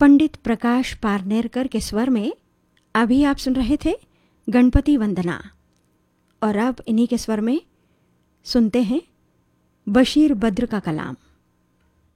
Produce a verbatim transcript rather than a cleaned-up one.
पंडित प्रकाश पारनेरकर के स्वर में अभी आप सुन रहे थे गणपति वंदना। और अब इन्हीं के स्वर में सुनते हैं बशीर बद्र का कलाम।